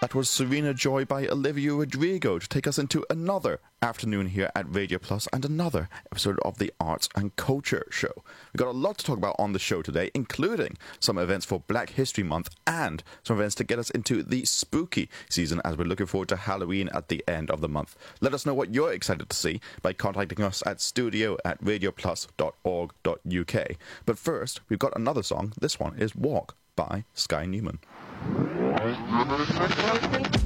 That was Serena Joy by Olivia Rodrigo to take us into another afternoon here at Radio Plus and another episode of the Arts and Culture Show. We've got a lot to talk about on the show today, including some events for Black History Month and some events to get us into the spooky season as we're looking forward to Halloween at the end of the month. Let us know what you're excited to see by contacting us at studio@radioplus.org.uk. But first, we've got another song. This one is Walk by Sky Newman.